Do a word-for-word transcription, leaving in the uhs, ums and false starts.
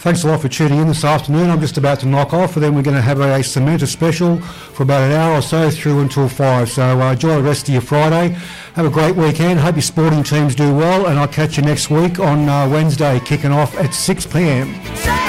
Thanks a lot for tuning in this afternoon. I'm just about to knock off, and then we're going to have a, a Samantha special for about an hour or so through until five. So uh, enjoy the rest of your Friday. Have a great weekend. Hope your sporting teams do well, and I'll catch you next week on uh, Wednesday, kicking off at six p.m.